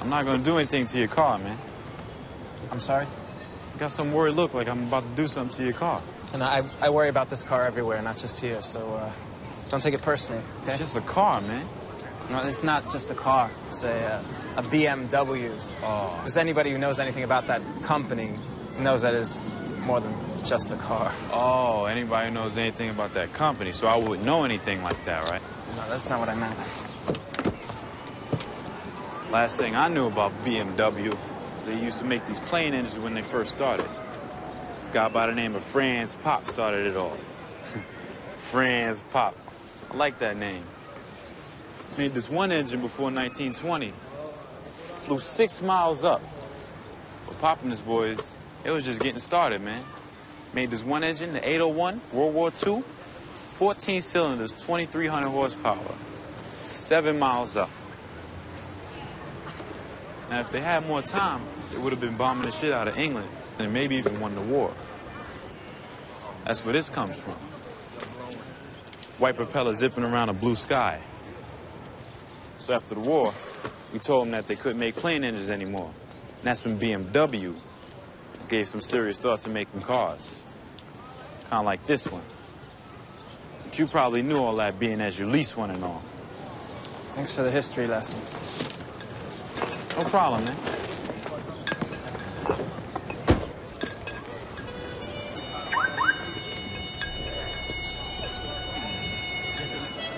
I'm not gonna do anything to your car, man. I'm sorry? You got some worried look like I'm about to do something to your car. And I worry about this car everywhere, not just here, so don't take it personally, okay? It's just a car, man. No, it's not just a car. It's a BMW. Oh. Because anybody who knows anything about that company knows that it's more than just a car. Oh, anybody who knows anything about that company, so I wouldn't know anything like that, right? No, that's not what I meant. Last thing I knew about BMW is they used to make these plane engines when they first started. A guy by the name of Franz Pop started it all. Franz Pop. I like that name. Made this one engine before 1920. Flew 6 miles up. But Pop and his boys, it was just getting started, man. Made this one engine, the 801, World War II, 14 cylinders, 2,300 horsepower, 7 miles up. Now, if they had more time, they would have been bombing the shit out of England and maybe even won the war. That's where this comes from. White propeller zipping around a blue sky. So after the war, we told them that they couldn't make plane engines anymore. And that's when BMW gave some serious thought to making cars. Kind of like this one. But you probably knew all that being as your lease one and all. Thanks for the history lesson. No problem, man.